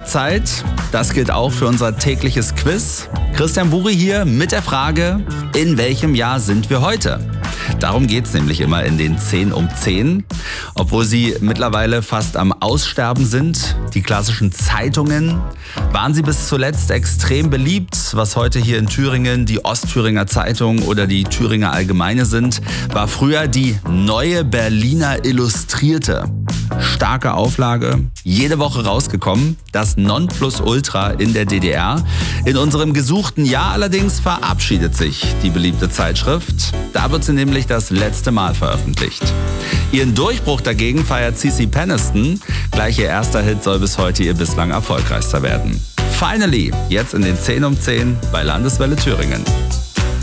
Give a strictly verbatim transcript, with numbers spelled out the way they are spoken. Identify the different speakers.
Speaker 1: Zeit. Das gilt auch für unser tägliches Quiz. Christian Buri hier mit der Frage, in welchem Jahr sind wir heute? Darum geht's nämlich immer in den zehn um zehn. Obwohl sie mittlerweile fast am Aussterben sind, die klassischen Zeitungen, waren sie bis zuletzt extrem beliebt. Was heute hier in Thüringen die Ostthüringer Zeitung oder die Thüringer Allgemeine sind, war früher die Neue Berliner Illustrierte. Starke Auflage, jede Woche rausgekommen, das Nonplusultra in der D D R. In unserem gesuchten Jahr allerdings verabschiedet sich die beliebte Zeitschrift. Da wird sie nämlich das letzte Mal veröffentlicht. Ihren Durchbruch dagegen feiert Cici Peniston. Gleich ihr erster Hit soll bis heute ihr bislang erfolgreichster werden. Finally, jetzt in den zehn um zehn bei Landeswelle Thüringen.